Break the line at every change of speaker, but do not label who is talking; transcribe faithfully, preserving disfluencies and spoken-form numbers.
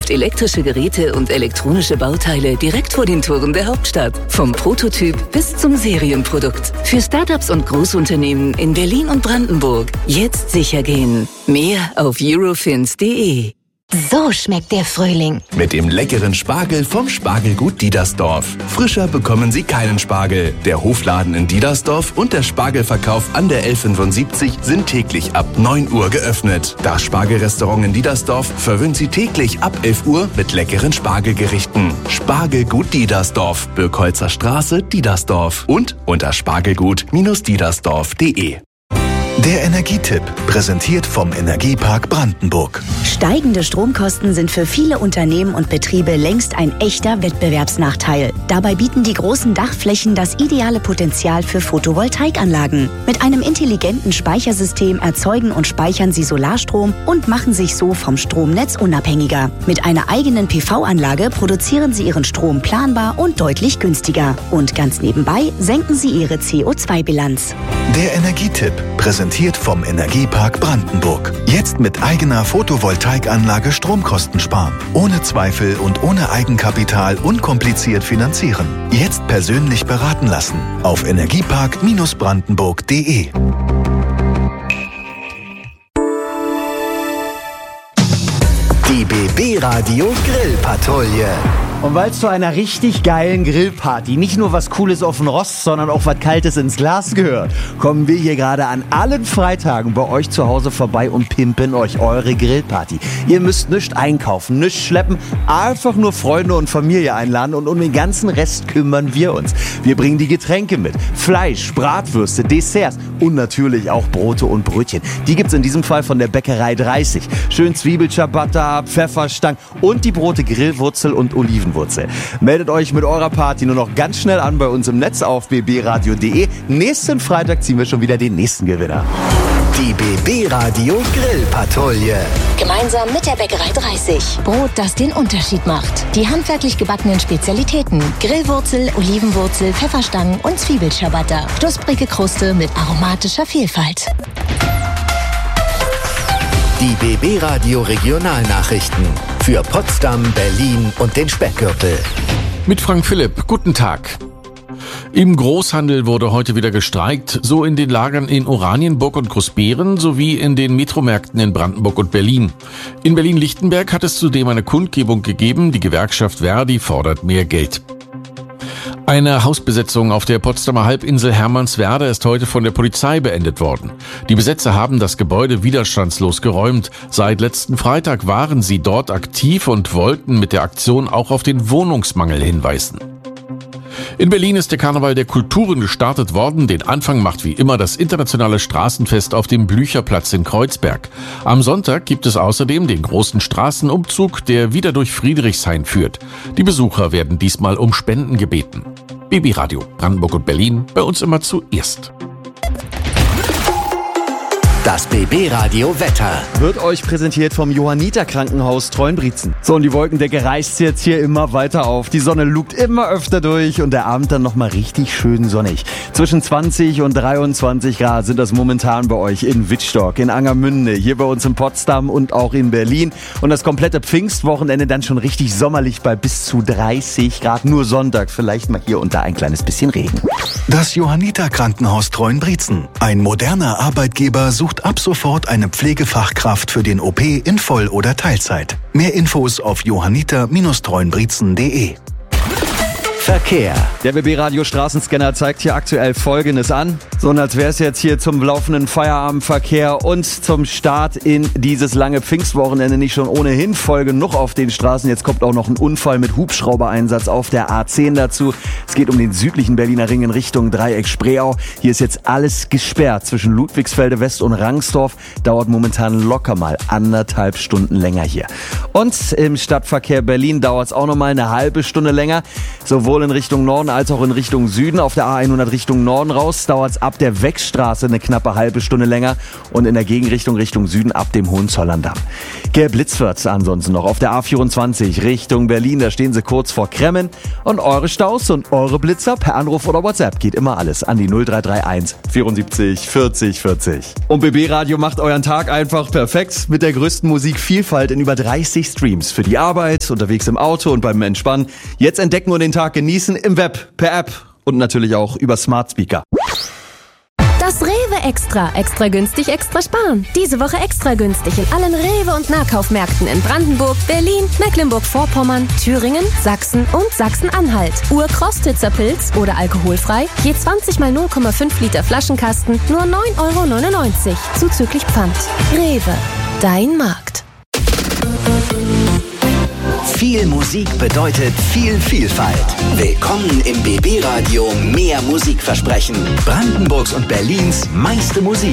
kauft elektrische Geräte und elektronische Bauteile direkt vor den Toren der Hauptstadt. Vom Prototyp bis zum Serienprodukt. Für Startups und Großunternehmen in Berlin und Brandenburg. Jetzt sicher gehen. Mehr auf eurofins punkt de.
So schmeckt der Frühling.
Mit dem leckeren Spargel vom Spargelgut Diedersdorf. Frischer bekommen Sie keinen Spargel. Der Hofladen in Diedersdorf und der Spargelverkauf an der L fünfundsiebzig sind täglich ab neun Uhr geöffnet. Das Spargelrestaurant in Diedersdorf verwöhnt Sie täglich ab elf Uhr mit leckeren Spargelgerichten. Spargelgut Diedersdorf, Birkholzer Straße, Diedersdorf und unter spargelgut Bindestrich diedersdorf punkt de.
Der Energietipp, präsentiert vom Energiepark Brandenburg.
Steigende Stromkosten sind für viele Unternehmen und Betriebe längst ein echter Wettbewerbsnachteil. Dabei bieten die großen Dachflächen das ideale Potenzial für Photovoltaikanlagen. Mit einem intelligenten Speichersystem erzeugen und speichern sie Solarstrom und machen sich so vom Stromnetz unabhängiger. Mit einer eigenen P V-Anlage produzieren sie ihren Strom planbar und deutlich günstiger. Und ganz nebenbei senken sie ihre C O zwei Bilanz.
Der Energietipp, präsentiert vom Energiepark Brandenburg. Jetzt mit eigener Photovoltaikanlage Stromkosten sparen. Ohne Zweifel und ohne Eigenkapital unkompliziert finanzieren. Jetzt persönlich beraten lassen. Auf energiepark Bindestrich brandenburg punkt de.
Die B B-Radio Grillpatrouille.
Und weil es zu einer richtig geilen Grillparty nicht nur was Cooles auf den Rost, sondern auch was Kaltes ins Glas gehört, kommen wir hier gerade an allen Freitagen bei euch zu Hause vorbei und pimpen euch eure Grillparty. Ihr müsst nichts einkaufen, nichts schleppen, einfach nur Freunde und Familie einladen und um den ganzen Rest kümmern wir uns. Wir bringen die Getränke mit, Fleisch, Bratwürste, Desserts und natürlich auch Brote und Brötchen. Die gibt's in diesem Fall von der Bäckerei dreißig. Schön Zwiebelciabatta, Pfefferstang und die Brote Grillwurzel und Oliven. Wurzel. Meldet euch mit eurer Party nur noch ganz schnell an bei uns im Netz auf b b radio punkt de. Nächsten Freitag ziehen wir schon wieder den nächsten Gewinner.
Die B B-Radio Grillpatrouille.
Gemeinsam mit der Bäckerei dreißig. Brot, das den Unterschied macht. Die handwerklich gebackenen Spezialitäten. Grillwurzel, Olivenwurzel, Pfefferstangen und Zwiebelciabatta. Knusprige Kruste mit aromatischer Vielfalt.
Die B B-Radio Regionalnachrichten für Potsdam, Berlin und den Speckgürtel.
Mit Frank Philipp, guten Tag. Im Großhandel wurde heute wieder gestreikt, so in den Lagern in Oranienburg und Großbeeren sowie in den Metromärkten in Brandenburg und Berlin. In Berlin-Lichtenberg hat es zudem eine Kundgebung gegeben, die Gewerkschaft Verdi fordert mehr Geld. Eine Hausbesetzung auf der Potsdamer Halbinsel Hermannswerder ist heute von der Polizei beendet worden. Die Besetzer haben das Gebäude widerstandslos geräumt. Seit letzten Freitag waren sie dort aktiv und wollten mit der Aktion auch auf den Wohnungsmangel hinweisen. In Berlin ist der Karneval der Kulturen gestartet worden. Den Anfang macht wie immer das internationale Straßenfest auf dem Blücherplatz in Kreuzberg. Am Sonntag gibt es außerdem den großen Straßenumzug, der wieder durch Friedrichshain führt. Die Besucher werden diesmal um Spenden gebeten. B B-Radio Brandenburg und Berlin, bei uns immer zuerst.
Das B B-Radio Wetter
wird euch präsentiert vom Johanniter Krankenhaus Treuenbrietzen. So, und die Wolkendecke reißt jetzt hier immer weiter auf. Die Sonne lugt immer öfter durch und der Abend dann nochmal richtig schön sonnig. Zwischen zwanzig und dreiundzwanzig Grad sind das momentan bei euch in Wittstock, in Angermünde, hier bei uns in Potsdam und auch in Berlin. Und das komplette Pfingstwochenende dann schon richtig sommerlich bei bis zu dreißig Grad. Nur Sonntag vielleicht mal hier und da ein kleines bisschen Regen.
Das Johanniter Krankenhaus Treuenbrietzen. Ein moderner Arbeitgeber sucht ab sofort eine Pflegefachkraft für den O P in Voll- oder Teilzeit. Mehr Infos auf johanniter Bindestrich treuenbrietzen punkt de.
Verkehr.
Der B B-Radio Straßenscanner zeigt hier aktuell Folgendes an. So, und als wäre es jetzt hier zum laufenden Feierabendverkehr und zum Start in dieses lange Pfingstwochenende nicht schon ohnehin voll genug auf den Straßen. Jetzt kommt auch noch ein Unfall mit Hubschraubereinsatz auf der A zehn dazu. Es geht um den südlichen Berliner Ring in Richtung Dreieck-Spreeau. Hier ist jetzt alles gesperrt zwischen Ludwigsfelde West und Rangsdorf. Dauert momentan locker mal anderthalb Stunden länger hier. Und im Stadtverkehr Berlin dauert es auch noch mal eine halbe Stunde länger. Sowohl sowohl in Richtung Norden als auch in Richtung Süden. Auf der A hundert Richtung Norden raus dauert es ab der Wechstraße eine knappe halbe Stunde länger und in der Gegenrichtung Richtung Süden ab dem Hohenzollerndamm. Gelb-Blitz wird's ansonsten noch auf der A vierundzwanzig Richtung Berlin. Da stehen sie kurz vor Kremmen. Und eure Staus und eure Blitzer per Anruf oder WhatsApp geht immer alles an die null drei drei eins vierundsiebzig vierzig vierzig. Und B B Radio macht euren Tag einfach perfekt mit der größten Musikvielfalt in über dreißig Streams. Für die Arbeit, unterwegs im Auto und beim Entspannen. Jetzt entdecken und den Tag genießen im Web, per App und natürlich auch über Smart Speaker.
Das Rewe Extra. Extra günstig, extra sparen. Diese Woche extra günstig in allen Rewe- und Nahkaufmärkten in Brandenburg, Berlin, Mecklenburg-Vorpommern, Thüringen, Sachsen und Sachsen-Anhalt. Ur-Krostitzer Pilz oder alkoholfrei, je zwanzig mal null Komma fünf Liter Flaschenkasten, nur neun Euro neunundneunzig, zuzüglich Pfand. Rewe, dein Markt.
Viel Musik bedeutet viel Vielfalt. Willkommen im B B Radio Mehr Musikversprechen. Brandenburgs und Berlins meiste Musik.